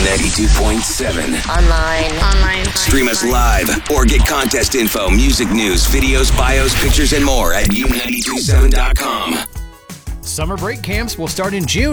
U92.7. Online. Stream us live or get contest info, music news, videos, bios, pictures, and more at U927.com. Summer break camps will start in June.